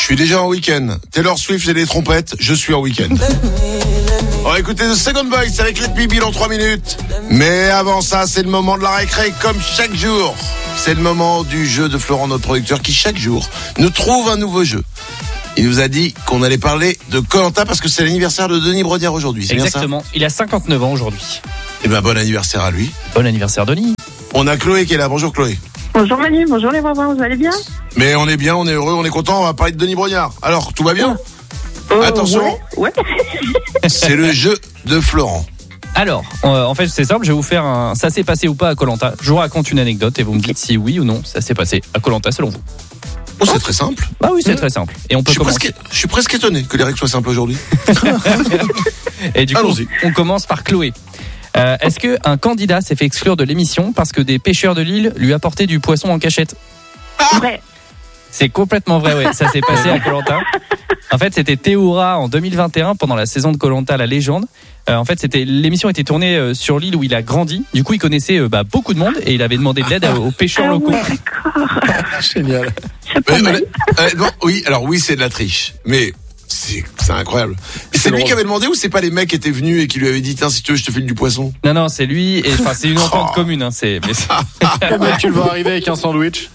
suis déjà en week-end. Taylor Swift et les trompettes, je suis en week-end. On va écouter The Second Voice avec Let Me Be dans 3 minutes. Mais avant ça, c'est le moment de la récré comme chaque jour. C'est le moment du jeu de Florent, notre producteur, qui chaque jour nous trouve un nouveau jeu. Il nous a dit qu'on allait parler de Koh-Lanta parce que c'est l'anniversaire de Denis Brogniart aujourd'hui. C'est exactement. Bien ça ? Il a 59 ans aujourd'hui. Eh ben, bon anniversaire à lui. Bon anniversaire, Denis. On a Chloé qui est là. Bonjour Chloé. Bonjour Manu, bonjour les voisins, vous allez bien? Mais on est bien, on est heureux, on est content. On va parler de Denis Brogniart. Alors, tout va bien ? Attention. Ouais. C'est le jeu de Florent. Alors, en fait, c'est simple, je vais vous faire un ça s'est passé ou pas à Koh-Lanta. Je vous raconte une anecdote et vous me dites si oui ou non ça s'est passé à Koh-Lanta selon vous. Oh, c'est très simple. Bah oui, c'est très simple. Et on peut commencer. Je suis presque étonné que les règles soient simples aujourd'hui. Et du coup, allons-y. on commence par Chloé. Est-ce qu'un candidat s'est fait exclure de l'émission parce que des pêcheurs de l'île lui apportaient du poisson en cachette? Vrai. C'est complètement vrai, ouais. Ça s'est passé à Koh-Lanta. En fait, c'était Théoura en 2021 pendant la saison de Koh-Lanta, la légende. En fait, l'émission était tournée sur l'île où il a grandi. Du coup, il connaissait beaucoup de monde et il avait demandé de l'aide aux pêcheurs locaux. Ouais, d'accord. Génial. C'est pas mal. Non, oui, alors oui, c'est de la triche. Mais c'est incroyable. Et c'est lui qui avait demandé ou c'est pas les mecs qui étaient venus et qui lui avaient dit tiens, si tu veux, je te file du poisson? Non, c'est lui. Et enfin, c'est une entente commune. Hein, Le mec, tu le vois arriver avec un sandwich.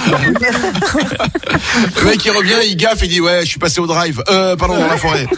Le mec il revient, il gaffe, il dit ouais, je suis passé au drive. Pardon, dans la forêt.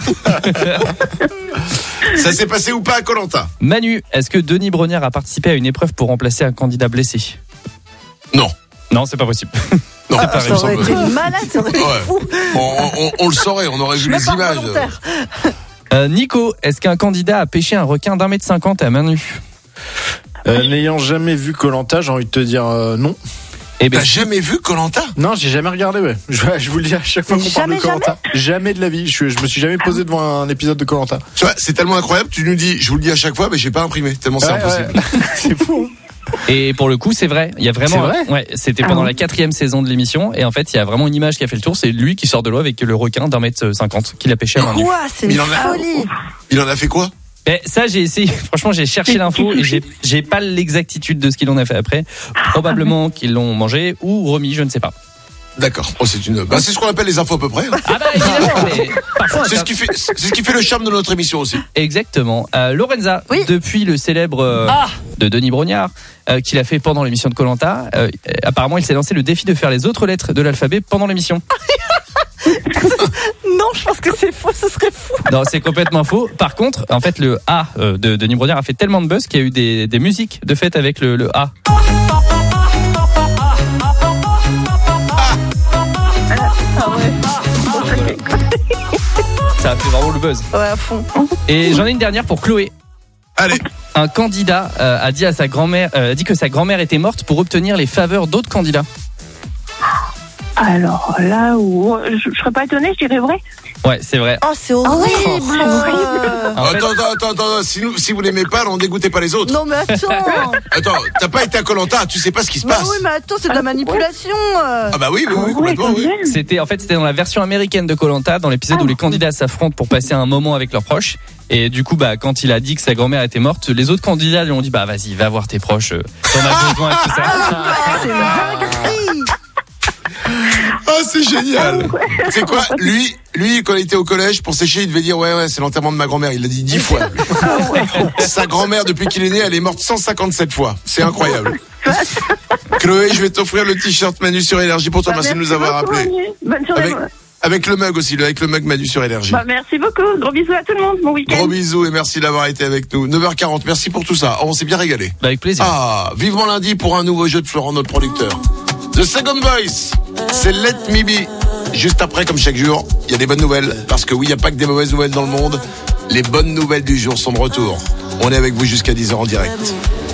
Ça s'est passé ou pas à Koh-Lanta? Manu, est-ce que Denis Brogniart a participé à une épreuve pour remplacer un candidat blessé? Non. Non, c'est pas possible. Non, Ça aurait été malade, ça aurait été fou. On le saurait, on aurait vu les images. Nico, est-ce qu'un candidat a pêché un requin d'1m50 à main nue? N'ayant jamais vu Koh-Lanta, j'ai envie de te dire non. Eh ben, T'as jamais vu Koh-Lanta? Non, j'ai jamais regardé, ouais. Je vous le dis à chaque fois qu'on parle de Koh-Lanta. Jamais de la vie. Je me suis jamais posé devant un épisode de Koh-Lanta. Tu vois, c'est tellement incroyable, tu nous dis, je vous le dis à chaque fois, mais j'ai pas imprimé, tellement c'est impossible. Ouais. C'est fou. Et pour le coup, c'est vrai. Il y a vraiment. C'est vrai ouais, c'était pendant la 4e saison de l'émission. Et en fait, il y a vraiment une image qui a fait le tour. C'est lui qui sort de l'eau avec le requin d'1m50 qu'il a pêché à main nue. Quoi? C'est une folie. Il en a fait quoi? Ça, j'ai essayé. Franchement, j'ai cherché l'info et j'ai pas l'exactitude de ce qu'il en a fait après. Probablement qu'ils l'ont mangé ou remis, je ne sais pas. D'accord. Oh, c'est ce qu'on appelle les infos à peu près. Hein. Ah bah évidemment. Mais parfois, c'est ce qui fait le charme de notre émission aussi. Exactement. Lorenza, oui. Depuis le célèbre de Denis Brogniart qu'il a fait pendant l'émission de Koh-Lanta, apparemment il s'est lancé le défi de faire les autres lettres de l'alphabet pendant l'émission. Non, je pense que c'est faux, ce serait fou. Non, c'est complètement faux. Par contre, en fait, le A de Denis Brogniart a fait tellement de buzz qu'il y a eu des musiques de fête avec le A. Ah ouais. Ça a fait vraiment le buzz. Ouais, à fond. Et j'en ai une dernière pour Chloé. Allez. Un candidat a dit que sa grand-mère était morte pour obtenir les faveurs d'autres candidats. Alors là où je serais pas étonnée, je dirais vrai. Ouais, c'est vrai. Oh, c'est horrible. En fait- Attends. Si vous l'aimez pas, n'en dégoûtez pas les autres. Non, mais attends. Attends, t'as pas été à Koh-Lanta, tu sais pas ce qui se Bah passe. oui, mais attends, c'est de la manipulation. Ah bah oui, complètement, oui. C'était dans la version américaine de Koh-Lanta, dans l'épisode où les candidats s'affrontent pour passer un moment avec leurs proches. Et du coup, quand il a dit que sa grand-mère était morte, les autres candidats lui ont dit vas-y, va voir tes proches, t'en as besoin, tout ça. C'est une dinguerie. Ah, c'est génial. C'est quoi, lui, quand il était au collège, pour sécher, il devait dire ouais, c'est l'enterrement de ma grand-mère. Il l'a dit 10 fois. Sa grand-mère, depuis qu'il est né, elle est morte 157 fois. C'est incroyable. Chloé, je vais t'offrir le t-shirt Manu sur Énergie pour toi. Merci de nous avoir appelés. Bonne journée. Avec le mug aussi, avec le mug Manu sur Énergie. Merci beaucoup. Gros bisous à tout le monde. Bon week-end. Gros bisous et merci d'avoir été avec nous. 9h40, merci pour tout ça. On s'est bien régalé. Avec plaisir. Ah, vivement lundi pour un nouveau jeu de Florent, notre producteur. The Second Voice, c'est Let Me Be. Juste après, comme chaque jour, il y a des bonnes nouvelles. Parce que oui, il n'y a pas que des mauvaises nouvelles dans le monde. Les bonnes nouvelles du jour sont de retour. On est avec vous jusqu'à 10h en direct.